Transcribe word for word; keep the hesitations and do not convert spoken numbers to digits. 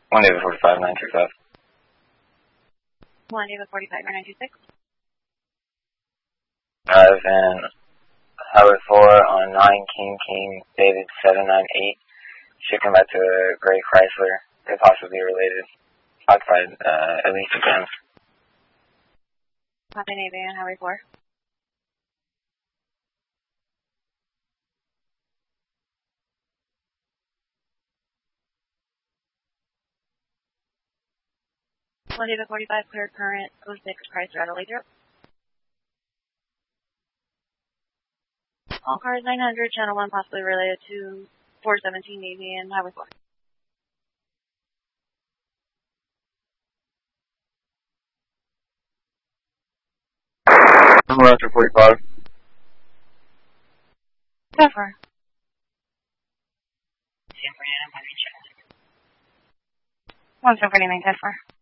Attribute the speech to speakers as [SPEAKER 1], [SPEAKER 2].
[SPEAKER 1] one David forty-five, nine two five.
[SPEAKER 2] one David forty-five, nine two six.
[SPEAKER 1] I've been Howard four on nine King King David seven nine eight. Shipping back to a Gray Chrysler. They're possibly related. Occupied uh, at least again.
[SPEAKER 2] Copy Navy and Howard four. one David forty-five, clear current oh six Chrysler Adelaide Europe. All cars nine hundred, channel one possibly related to four seventeen Navy and Highway four.
[SPEAKER 1] Number after forty-five.
[SPEAKER 2] Zephyr. one seven forty-nine, Zephyr.